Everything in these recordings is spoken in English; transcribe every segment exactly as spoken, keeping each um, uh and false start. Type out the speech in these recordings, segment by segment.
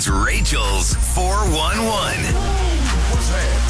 It's Rachel's four one one. What's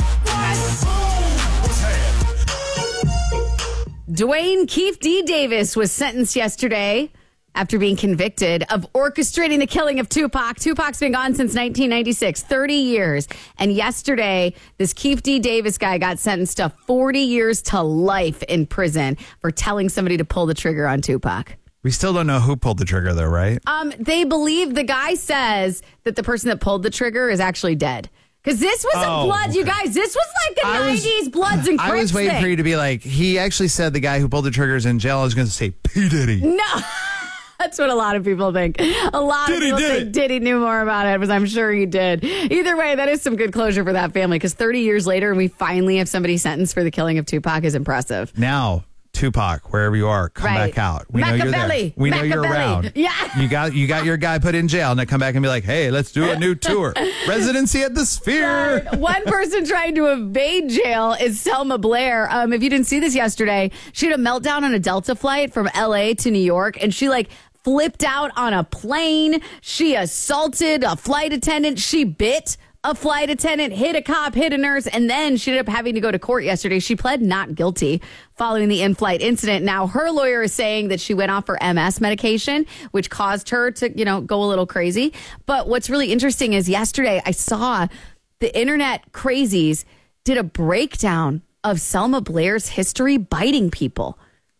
Dwayne Keefe D. Davis was sentenced yesterday after being convicted of orchestrating the killing of Tupac. Tupac's been gone since nineteen ninety-six, thirty years. And yesterday, this Keefe D. Davis guy got sentenced to forty years to life in prison for telling somebody to pull the trigger on Tupac. We still don't know who pulled the trigger, though, right? Um, they believe the guy says that the person that pulled the trigger is actually dead. Because this was Oh, a blood, okay. you guys. This was like a I was- nineties Bloods and Crips I was waiting thing. for you to be like, he actually said the guy who pulled the trigger is in jail. I was going to say P. Diddy. No. That's what a lot of people think. A lot Diddy of people did think it. Diddy knew more about it, because I'm sure he did. Either way, that is some good closure for that family, because thirty years later, and we finally have somebody sentenced for the killing of Tupac is impressive. Now, Tupac, wherever you are, come Right. back out. We know you're there. Machiavelli. We know you're Machiavelli. around. Yeah. You got you got your guy put in jail. Now come back and be like, hey, let's do a new tour. Residency at the Sphere. One person trying to evade jail is Selma Blair. Um, if you didn't see this yesterday, she had a meltdown on a Delta flight from L A to New York, and she like flipped out on a plane. She assaulted a flight attendant. She bit a flight attendant, hit a cop, hit a nurse, and then she ended up having to go to court yesterday. She pled not guilty following the in-flight incident. Now, her lawyer is saying that she went off her M S medication, which caused her to, you know, go a little crazy. But what's really interesting is yesterday I saw the internet crazies did a breakdown of Selma Blair's history biting people.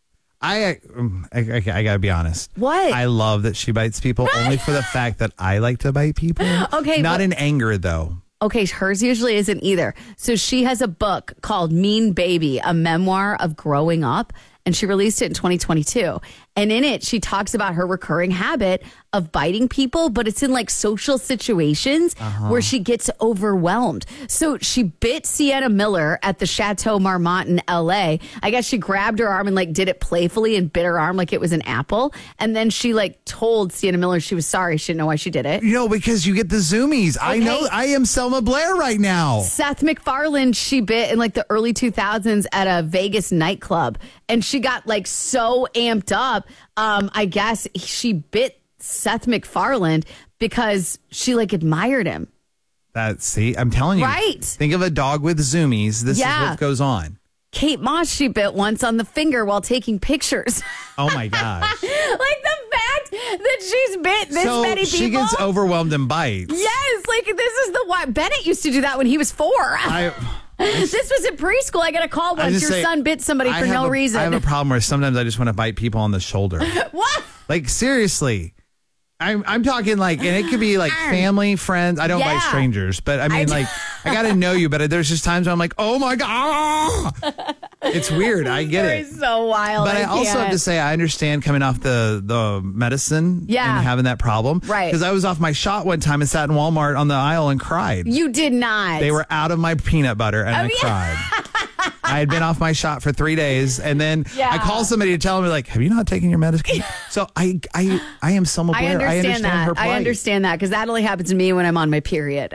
I, um, I, I, I gotta be honest. What? I love that she bites people only for the fact that I like to bite people. Okay, Not but- in anger, though. Okay, hers usually isn't either. So she has a book called Mean Baby, a memoir of growing up, and she released it in twenty twenty-two. And in it, she talks about her recurring habit of biting people, but it's in like social situations Uh-huh. where she gets overwhelmed. So she bit Sienna Miller at the Chateau Marmont in L A. I guess she grabbed her arm and like did it playfully and bit her arm like it was an apple. And then she like told Sienna Miller she was sorry. She didn't know why she did it. You know, because you get the zoomies. I Okay. know I am Selma Blair right now. Seth MacFarlane, she bit in like the early two thousands at a Vegas nightclub, and she got like so amped up. Um, I guess she bit Seth MacFarlane because she like admired him. That see, I'm telling you. Right. Think of a dog with zoomies. This Yeah. is what goes on. Kate Moss, she bit once on the finger while taking pictures. Oh my gosh. Like the fact that she's bit this so many people. she gets overwhelmed and bites. Yes, like this is the why Bennett used to do that when he was four. I, This was in preschool. I got a call I once. just Your say, son bit somebody I for have no a- reason. I have a problem where sometimes I just want to bite people on the shoulder. What? Like, seriously. I'm I'm talking like, and it could be like family, friends. I don't Yeah. bite strangers, but I mean, I- like, I got to know you, but there's just times where I'm like, oh my God. It's weird. I get it. It's so wild. But I, also have can't. to say, I understand coming off the, the medicine Yeah. and having that problem. Right. Because I was off my shot one time and sat in Walmart on the aisle and cried. You did not. They were out of my peanut butter and I yeah. cried. I had been off my shot for three days, and then Yeah. I called somebody to tell me, like, have you not taken your medicine? So I I, I am Selma I Blair. understand, I understand that. her plight. I understand that because that only happens to me when I'm on my period.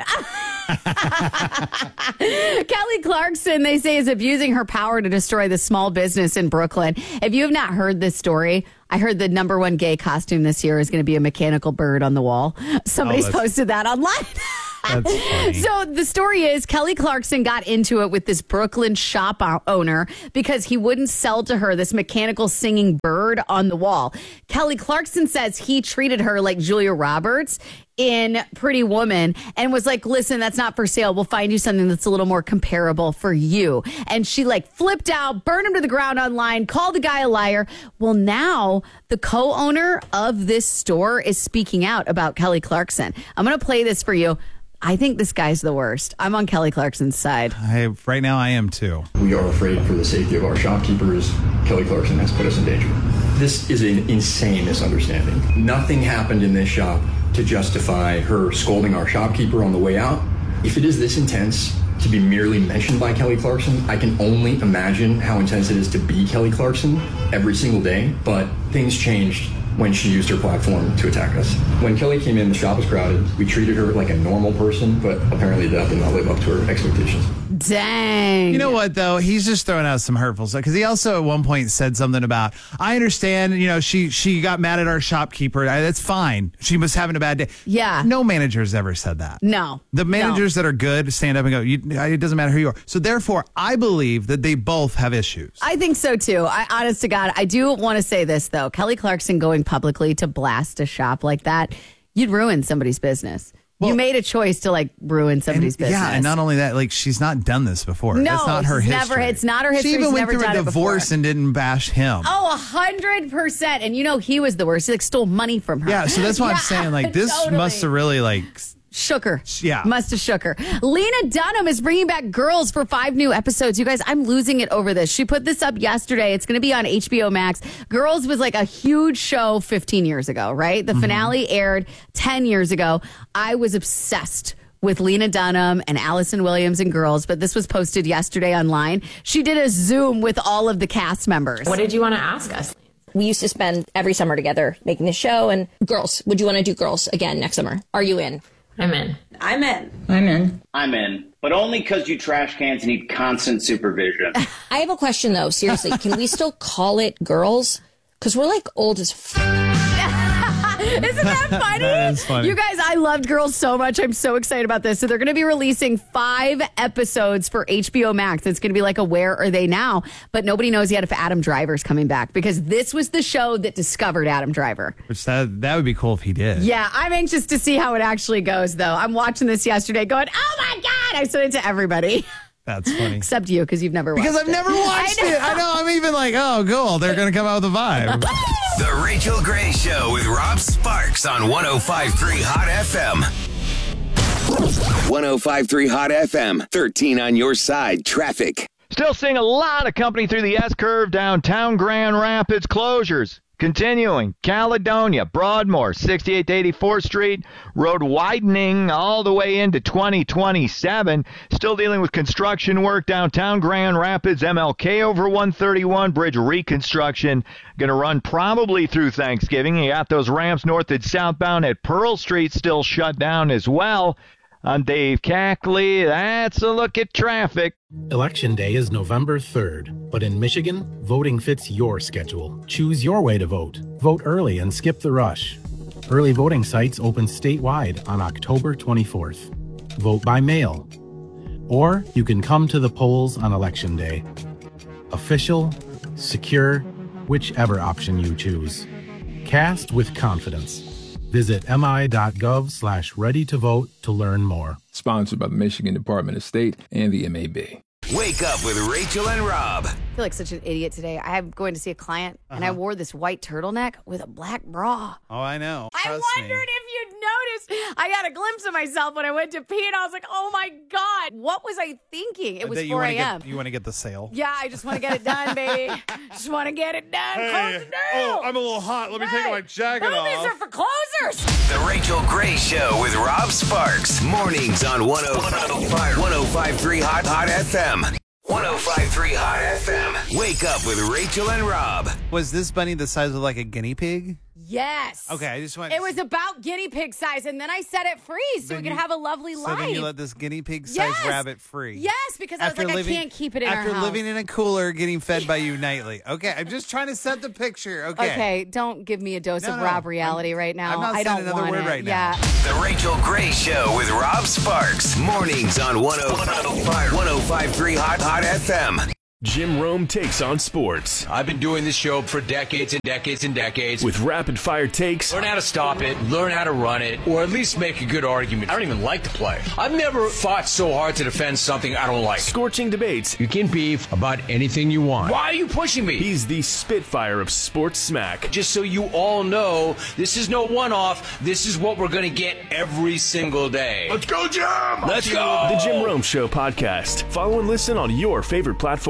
Kelly Clarkson, they say, is abusing her power to destroy the small business in Brooklyn. If you have not heard this story, I heard the number one gay costume this year is going to be a mechanical bird on the wall. Somebody's that's- posted that online. That's funny. So the story is Kelly Clarkson got into it with this Brooklyn shop o- owner because he wouldn't sell to her this mechanical singing bird on the wall. Kelly Clarkson says he treated her like Julia Roberts in Pretty Woman and was like, listen, that's not for sale. We'll find you something that's a little more comparable for you. And she like flipped out, burned him to the ground online, called the guy a liar. Well, now the co-owner of this store is speaking out about Kelly Clarkson. I'm going to play this for you. I think this guy's the worst. I'm on Kelly Clarkson's side. I, right now, I am too. We are afraid for the safety of our shopkeepers. Kelly Clarkson has put us in danger. This is an insane misunderstanding. Nothing happened in this shop to justify her scolding our shopkeeper on the way out. If it is this intense to be merely mentioned by Kelly Clarkson, I can only imagine how intense it is to be Kelly Clarkson every single day. But things changed when she used her platform to attack us. When Kelly came in, the shop was crowded. We treated her like a normal person, but apparently that did not live up to her expectations. Dang. You know what, though? He's just throwing out some hurtful stuff because he also at one point said something about, I understand, you know, she she got mad at our shopkeeper. I, that's fine. She was having a bad day. Yeah. No manager's ever said that. No. The managers no. that are good stand up and go, you, it doesn't matter who you are. So therefore, I believe that they both have issues. I think so, too. I, honest to God, I do want to say this, though. Kelly Clarkson going publicly to blast a shop like that, you'd ruin somebody's business. Well, you made a choice to like ruin somebody's and, business. Yeah, and not only that, like she's not done this before. No, That's not her it's history. Never, it's not her history. She even She's went never through done a it divorce before. and didn't bash him. Oh, a hundred percent. And you know he was the worst. He like stole money from her. Yeah, so that's why yeah, I'm saying like this totally. must have really like shook her. Yeah. Must have shook her. Lena Dunham is bringing back Girls for five new episodes. You guys, I'm losing it over this. She put this up yesterday. It's going to be on H B O Max. Girls was like a huge show fifteen years ago, right? The mm-hmm. finale aired ten years ago. I was obsessed with Lena Dunham and Allison Williams and Girls, but this was posted yesterday online. She did a Zoom with all of the cast members. What did you want to ask us? We used to spend every summer together making the show. And Girls, would you want to do Girls again next summer? Are you in? I'm in. I'm in. I'm in. I'm in. But only because you trash cans need constant supervision. I have a question, though. Seriously, can we still call it Girls? Because we're like old as f- Isn't that funny? That is funny. You guys, I loved Girls so much. I'm so excited about this. So they're going to be releasing five episodes for H B O Max. It's going to be like a Where Are They Now? But nobody knows yet if Adam Driver's coming back because this was the show that discovered Adam Driver. Which that that would be cool if he did. Yeah, I'm anxious to see how it actually goes, though. I'm watching this yesterday going, oh my God! I sent it to everybody. That's funny. Except you, because you've never watched because it. Because I've never watched I it. I know. I'm even like, oh, cool. They're going to come out with a vibe. The Rachel Gray Show with Rob Sparks on one oh five point three Hot F M. one oh five point three Hot F M. thirteen on your side. Traffic. Still seeing a lot of company through the S-curve downtown Grand Rapids. Closures continuing. Caledonia, Broadmoor, sixty-eighth to eighty-fourth Street. Road widening all the way into twenty twenty-seven. Still dealing with construction work downtown Grand Rapids. M L K over one thirty-one. Bridge reconstruction. Going to run probably through Thanksgiving. You got those ramps north and southbound at Pearl Street still shut down as well. I'm Dave Cackley. That's a look at traffic. Election Day is November third, but in Michigan, voting fits your schedule. Choose your way to vote. Vote early and skip the rush. Early voting sites open statewide on October twenty-fourth. Vote by mail. Or you can come to the polls on Election Day. Official, secure, whichever option you choose. Cast with confidence. Visit mi.gov slash ready to vote to learn more. Sponsored by the Michigan Department of State and the M A B. Wake up with Rachel and Rob. I feel like such an idiot today. I'm going to see a client, uh-huh. and I wore this white turtleneck with a black bra. Oh, I know. I Trust wondered me. if you'd noticed. I got a glimpse of myself when I went to pee, and I was like, oh, my God. What was I thinking? It was four a.m. You want to get the sale? Yeah, I just want to get it done, baby. Just want to get it done. Hey, Close the deal. oh, I'm a little hot. Let me hey, take my jacket movies off. Movies are for closers. The Rachel Gray Show with Rob Sparks. Mornings on one oh five point three Hot Hot F M. one oh five point three Hot F M. Wake up with Rachel and Rob. Was this bunny the size of like a guinea pig? Yes. Okay, I just want. It was about guinea pig size, and then I set it free so Then we could you- have a lovely So life. then you let this guinea pig sized Yes. rabbit free. Yes, because I was like, living, I can't keep it in our after house. living in a cooler, getting fed by you nightly. Okay, I'm just trying to set the picture. Okay. Okay, don't give me a dose No, of no, Rob reality I'm- right now. I'm not I saying don't another want word it. right now. Yeah. The Rachel Gray Show with Rob Sparks. Mornings on one oh five point three Hot Hot F M. Jim Rome takes on sports. I've been doing this show for decades and decades and decades. With rapid-fire takes. Learn how to stop it, learn how to run it, or at least make a good argument. I don't even like the play. I've never fought so hard to defend something I don't like. Scorching debates. You can beef about anything you want. Why are you pushing me? He's the Spitfire of sports smack. Just so you all know, this is no one-off. This is what we're going to get every single day. Let's go, Jim! Let's go! The Jim Rome Show podcast. Follow and listen on your favorite platform.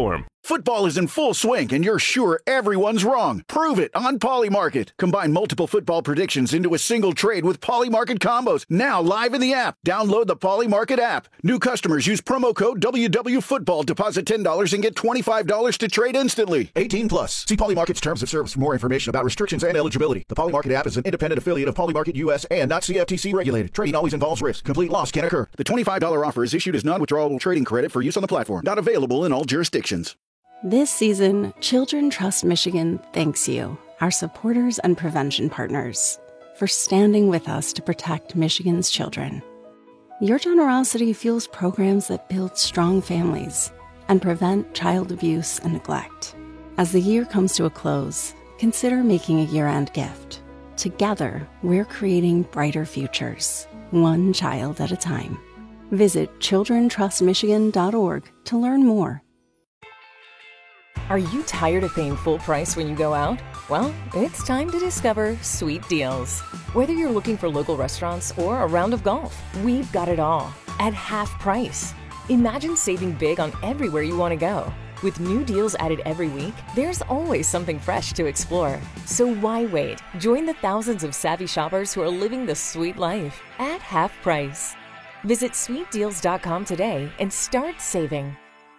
Football is in full swing, and you're sure everyone's wrong. Prove it on Polymarket. Combine multiple football predictions into a single trade with Polymarket combos. Now live in the app. Download the Polymarket app. New customers use promo code W W Football. Deposit ten dollars and get twenty-five dollars to trade instantly. eighteen plus. See Polymarket's terms of service for more information about restrictions and eligibility. The Polymarket app is an independent affiliate of Polymarket U S and not C F T C regulated. Trading always involves risk. Complete loss can occur. The twenty-five dollars offer is issued as non-withdrawable trading credit for use on the platform. Not available in all jurisdictions. This season, Children Trust Michigan thanks you, our supporters and prevention partners, for standing with us to protect Michigan's children. Your generosity fuels programs that build strong families and prevent child abuse and neglect. As the year comes to a close, consider making a year-end gift. Together, we're creating brighter futures, one child at a time. Visit children trust michigan dot org to learn more. Are you tired of paying full price when you go out? Well, it's time to discover Sweet Deals. Whether you're looking for local restaurants or a round of golf, we've got it all at half price. Imagine saving big on everywhere you want to go. With new deals added every week, there's always something fresh to explore. So why wait? Join the thousands of savvy shoppers who are living the sweet life at half price. Visit sweet deals dot com today and start saving.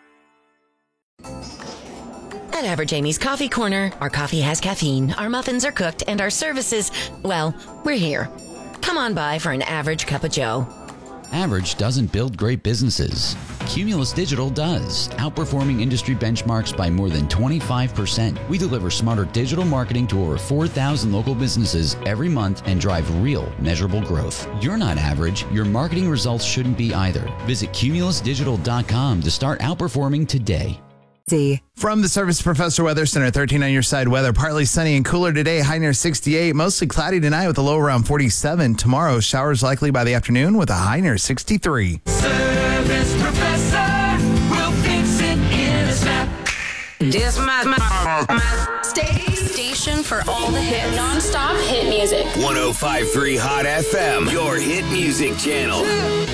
At Average Amy's Coffee Corner, our coffee has caffeine, our muffins are cooked, and our services, well, we're here. Come on by for an average cup of joe. Average doesn't build great businesses. Cumulus Digital does, outperforming industry benchmarks by more than twenty-five percent. We deliver smarter digital marketing to over four thousand local businesses every month and drive real, measurable growth. You're not average. Your marketing results shouldn't be either. Visit cumulus digital dot com to start outperforming today. From the Service Professor Weather Center, thirteen on your side weather. Partly sunny and cooler today, high near sixty-eight. Mostly cloudy tonight with a low around forty-seven. Tomorrow, showers likely by the afternoon with a high near sixty-three. Service Professor will fix it in a snap. This my, my, my station for all the hit, non-stop hit music. one oh five point three Hot F M, your hit music channel.